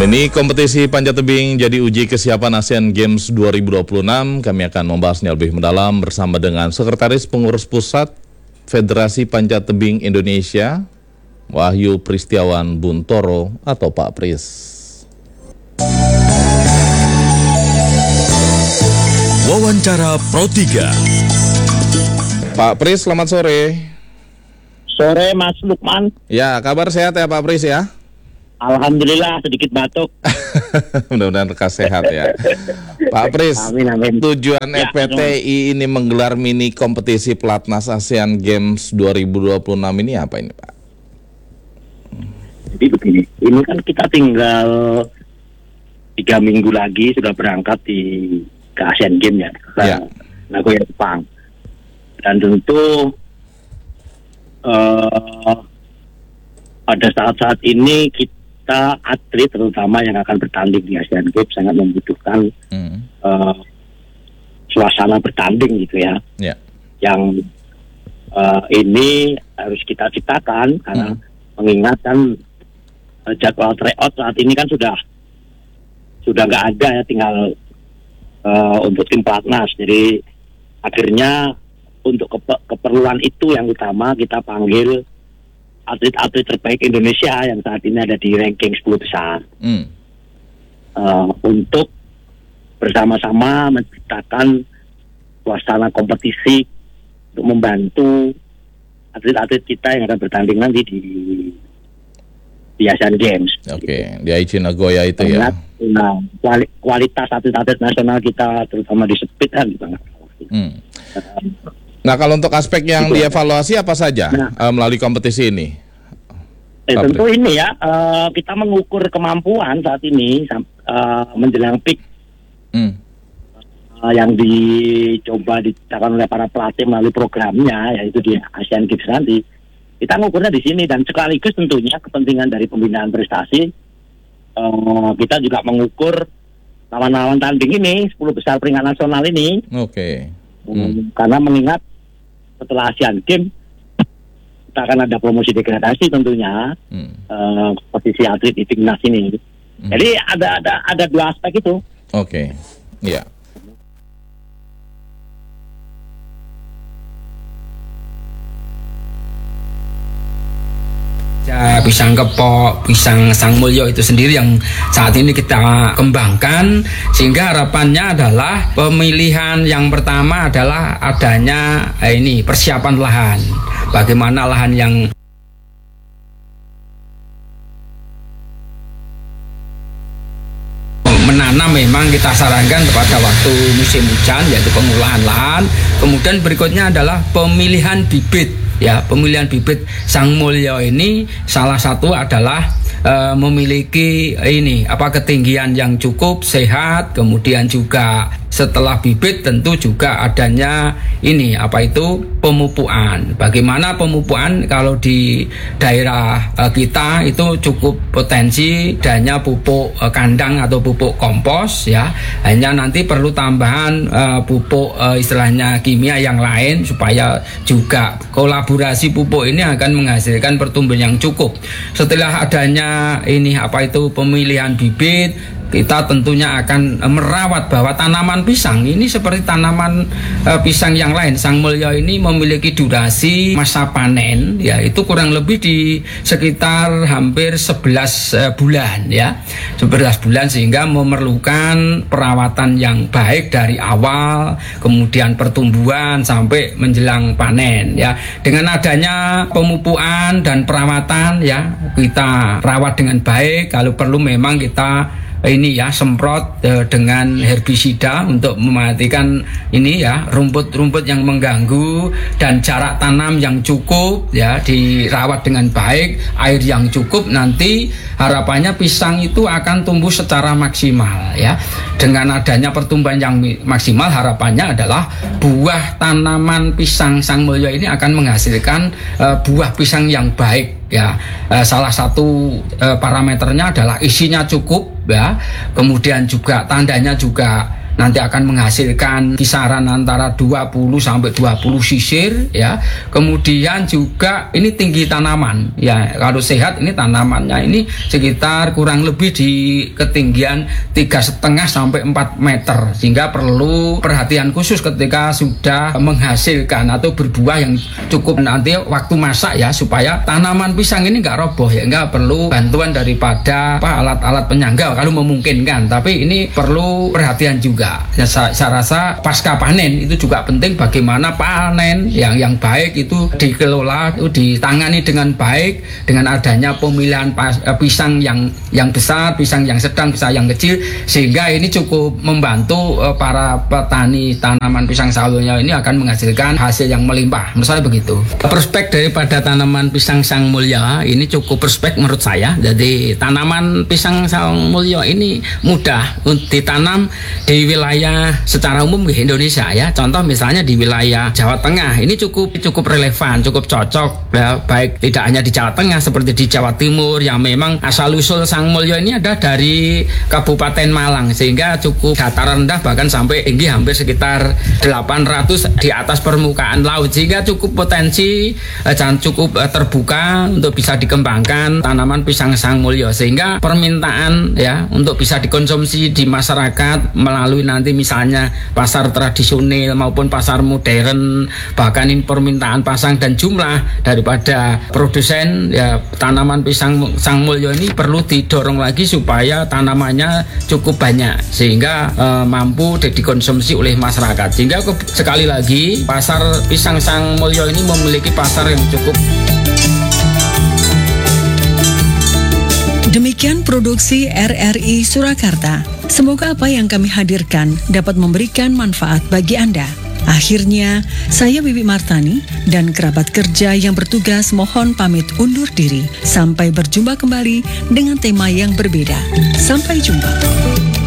Mini kompetisi panjat tebing jadi uji kesiapan Asian Games 2026. Kami akan membahasnya lebih mendalam bersama dengan Sekretaris Pengurus Pusat Federasi Panjat Tebing Indonesia, Wahyu Pristiawan Buntoro atau Pak Pris. Wawancara Pro 3. Pak Pris, selamat sore. Sore Mas Lukman. Ya, kabar sehat ya Pak Pris ya? Alhamdulillah, sedikit batuk. Mudah-mudahan lekas sehat ya. Pak Pris, amin, amin. Tujuan FPTI ini menggelar mini kompetisi Pelatnas Asian Games 2026 ini apa ini Pak? Jadi begini, ini kan kita tinggal 3 minggu lagi sudah berangkat ke Asian Games ya, ke Nagoya, Jepang. Dan tentu pada saat-saat ini kita atlet terutama yang akan bertanding di Asian Games sangat membutuhkan suasana bertanding gitu ya. Yang ini harus kita ciptakan karena mengingatkan jadwal tryout saat ini kan sudah nggak ada ya, tinggal untuk tim pelatnas. Jadi akhirnya untuk keperluan itu yang utama kita panggil atlet-atlet terbaik Indonesia yang saat ini ada di ranking 10 besar untuk bersama-sama menciptakan suasana kompetisi untuk membantu atlet-atlet kita yang akan bertanding nanti di Asian Games. Oke, di Aichi Nagoya itu ya. Nah, kualitas atlet-atlet nasional kita terutama di speed kan sangat. Nah, kalau untuk aspek yang dievaluasi apa saja melalui kompetisi ini? Tentu ini ya, kita mengukur kemampuan saat ini menjelang peak yang dicoba diciptakan oleh para pelatih melalui programnya, yaitu di Asian Games nanti. Kita mengukurnya di sini dan sekaligus tentunya kepentingan dari pembinaan prestasi. Kita juga mengukur lawan-lawan tanding ini, 10 besar peringkat nasional ini. Karena mengingat setelah Asian Games kita akan ada promosi degradasi tentunya posisi atlet di timnas ini. Jadi ada 2 aspek itu. Ya. Pisang kepok, pisang Sang Mulyo itu sendiri yang saat ini kita kembangkan, sehingga harapannya adalah pemilihan yang pertama adalah adanya persiapan lahan. Bagaimana lahan yang menanam memang kita sarankan pada waktu musim hujan, yaitu pengolahan lahan. Kemudian berikutnya adalah pemilihan bibit. Ya, pemilihan bibit Sang Mulyo ini salah satu adalah memiliki ketinggian yang cukup, sehat. Kemudian juga setelah bibit tentu juga adanya pemupukan. Bagaimana pemupukan? Kalau di daerah kita itu cukup potensi adanya pupuk kandang atau pupuk kompos ya. Hanya nanti perlu tambahan pupuk istilahnya kimia yang lain supaya juga kolaborasi pupuk ini akan menghasilkan pertumbuhan yang cukup. Setelah adanya pemilihan bibit, kita tentunya akan merawat bahwa tanaman pisang ini seperti tanaman pisang yang lain. Sang Mulyo ini memiliki durasi masa panen ya, itu kurang lebih di sekitar hampir 11 bulan ya. 11 bulan, sehingga memerlukan perawatan yang baik dari awal, kemudian pertumbuhan sampai menjelang panen ya. Dengan adanya pemupukan dan perawatan ya, kita rawat dengan baik. Kalau perlu memang kita semprot dengan herbisida untuk mematikan rumput-rumput yang mengganggu, dan jarak tanam yang cukup ya, dirawat dengan baik, air yang cukup. Nanti harapannya pisang itu akan tumbuh secara maksimal ya. Dengan adanya pertumbuhan yang maksimal, harapannya adalah buah tanaman pisang Sang Mulyo ini akan menghasilkan buah pisang yang baik ya. Salah satu parameternya adalah isinya cukup ya, kemudian juga tandanya juga nanti akan menghasilkan kisaran antara 20 sampai 20 sisir ya. Kemudian juga ini tinggi tanaman ya, kalau sehat ini tanamannya ini sekitar kurang lebih di ketinggian 3,5 sampai 4 meter, sehingga perlu perhatian khusus ketika sudah menghasilkan atau berbuah yang cukup nanti waktu masak ya, supaya tanaman pisang ini nggak roboh ya, nggak perlu bantuan daripada alat-alat penyangga kalau memungkinkan, tapi ini perlu perhatian juga. Ya, saya rasa pasca panen itu juga penting, bagaimana panen yang baik itu dikelola, itu ditangani dengan baik dengan adanya pemilihan pisang yang besar, pisang yang sedang, pisang yang kecil, sehingga ini cukup membantu para petani tanaman pisang sang mulya ini akan menghasilkan hasil yang melimpah. Menurut saya begitu. Prospek daripada tanaman pisang sang mulya ini cukup prospek menurut saya. Jadi tanaman pisang sang mulya ini mudah ditanam di wilayah secara umum di Indonesia ya. Contoh misalnya di wilayah Jawa Tengah ini cukup relevan, cukup cocok ya, baik tidak hanya di Jawa Tengah seperti di Jawa Timur yang memang asal usul sang mulya ini ada dari Kabupaten Malang, sehingga cukup dataran rendah bahkan sampai tinggi hampir sekitar 800 di atas permukaan laut, sehingga cukup potensi dan cukup terbuka untuk bisa dikembangkan tanaman pisang sang mulya, sehingga permintaan ya untuk bisa dikonsumsi di masyarakat melalui nanti misalnya pasar tradisional maupun pasar modern, bahkan ini permintaan pasang dan jumlah daripada produsen ya tanaman pisang sang mulya ini perlu didorong lagi supaya tanamannya cukup banyak sehingga mampu dikonsumsi oleh masyarakat, sehingga sekali lagi pasar pisang sang mulya ini memiliki pasar yang cukup. Demikian produksi RRI Surakarta. Semoga apa yang kami hadirkan dapat memberikan manfaat bagi Anda. Akhirnya, saya Bibi Martani dan kerabat kerja yang bertugas mohon pamit undur diri. Sampai berjumpa kembali dengan tema yang berbeda. Sampai jumpa.